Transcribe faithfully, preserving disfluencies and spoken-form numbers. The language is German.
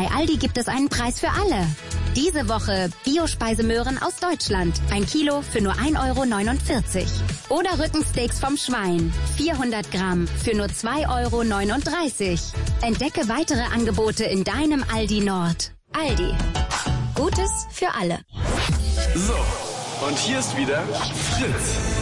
Bei Aldi gibt es einen Preis für alle. Diese Woche Bio-Speisemöhren aus Deutschland. Ein Kilo für nur ein Euro neunundvierzig. Oder Rückensteaks vom Schwein. vierhundert Gramm für nur zwei Euro neununddreißig. Entdecke weitere Angebote in deinem Aldi Nord. Aldi. Gutes für alle. So, und hier ist wieder Fritz.